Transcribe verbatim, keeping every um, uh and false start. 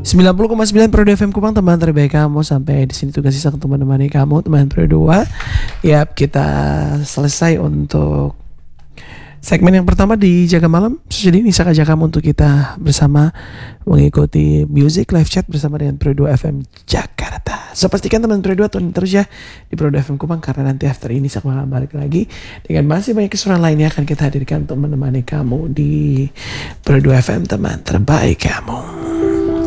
sembilan puluh koma sembilan Pro F M Kupang, teman terbaik kamu. Sampai di sini tugas sisa untuk menemani kamu, teman Pro dua. Yap, kita selesai untuk segmen yang pertama di Jaga Malam. Jadi ini saya ajak kamu untuk kita bersama mengikuti music live chat bersama dengan Pro dua F M Jakarta. So pastikan teman Pro dua tune terus ya di Pro dua F M Kupang, karena nanti after ini saya akan balik lagi dengan masih banyak keseruan lainnya akan kita hadirkan untuk menemani kamu di Pro dua F M, teman terbaik kamu.